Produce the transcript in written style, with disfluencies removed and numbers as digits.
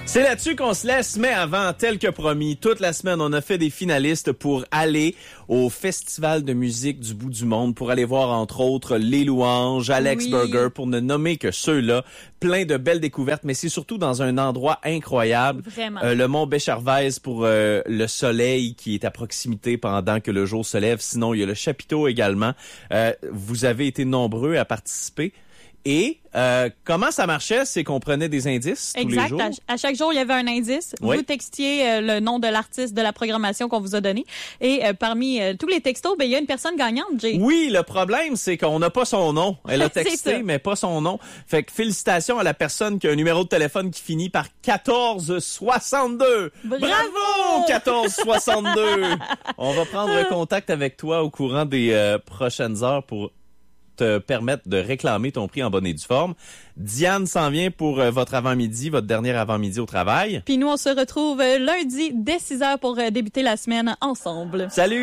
C'est là-dessus qu'on se laisse, mais avant, tel que promis, toute la semaine, on a fait des finalistes pour aller au Festival de musique du bout du monde, pour aller voir, entre autres, Les Louanges, Alex Burger, pour ne nommer que ceux-là. Plein de belles découvertes, mais c'est surtout dans un endroit incroyable. Vraiment. Le mont Béchervaise pour le soleil qui est à proximité pendant que le jour se lève. Sinon, il y a le chapiteau également. Vous avez été nombreux à participer. Et comment ça marchait, c'est qu'on prenait des indices tous les jours. Exact. À chaque jour, il y avait un indice. Oui. Vous textiez le nom de l'artiste de la programmation qu'on vous a donné. Et parmi tous les textos, il y a une personne gagnante, Jay. Oui, le problème, c'est qu'on n'a pas son nom. Elle a texté, mais pas son nom. Fait que félicitations à la personne qui a un numéro de téléphone qui finit par 1462. Bravo 1462. On va prendre contact avec toi au courant des prochaines heures pour te permettre de réclamer ton prix en bonne et due forme. Diane s'en vient pour votre avant-midi, votre dernier avant-midi au travail. Puis nous, on se retrouve lundi dès 6h pour débuter la semaine ensemble. Salut!